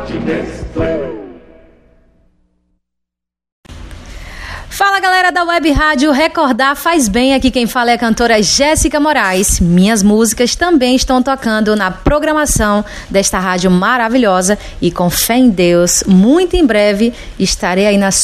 Fala, galera da Web Rádio Recordar Faz Bem. Aqui quem fala é a cantora Jéssica Moraes. Minhas músicas também estão tocando na programação desta rádio maravilhosa e com fé em Deus, muito em breve estarei aí na